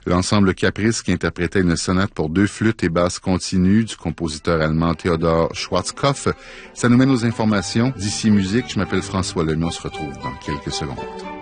l'ensemble Caprice qui interprétait une sonate pour 2 flûtes et basses continues du compositeur allemand Theodor Schwarzkopf. Ça nous mène aux informations. D'ici musique, je m'appelle François Lemay, on se retrouve dans quelques secondes.